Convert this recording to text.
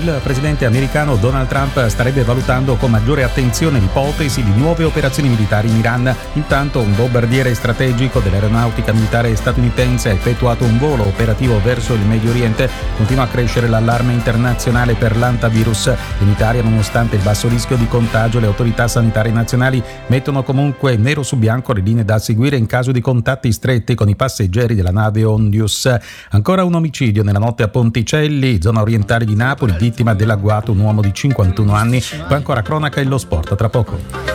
Il presidente americano Donald Trump starebbe valutando con maggiore attenzione l'ipotesi di nuove operazioni militari in Iran. Intanto un bombardiere strategico dell'aeronautica militare statunitense ha effettuato un volo operativo verso il Medio Oriente. Continua a crescere l'allarme internazionale per l'antivirus. In Italia, nonostante il basso rischio di contagio, le autorità sanitarie nazionali mettono comunque nero su bianco le linee da seguire in caso di contatti stretti con i passeggeri della nave Ondius. Ancora un omicidio nella notte a Ponticelli, zona orientale di Napoli, vittima dell'agguato un uomo di 51 anni. Poi ancora cronaca e lo sport tra poco.